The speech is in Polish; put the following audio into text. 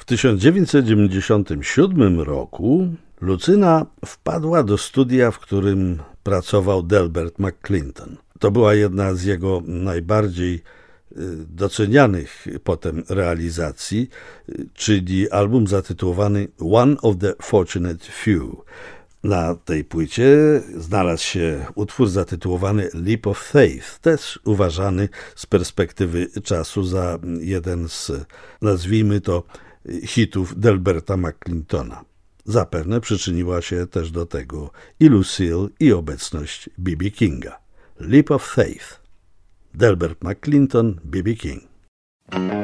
1997 roku Lucyna wpadła do studia, w którym pracował Delbert McClinton. To była jedna z jego najbardziej docenianych potem realizacji, czyli album zatytułowany One of the Fortunate Few. Na tej płycie znalazł się utwór zatytułowany Leap of Faith, też uważany z perspektywy czasu za jeden z, nazwijmy to, hitów Delberta McClintona. Zapewne przyczyniła się też do tego i Lucille, i obecność B.B. Kinga. Leap of Faith. Delbert McClinton, B.B. King.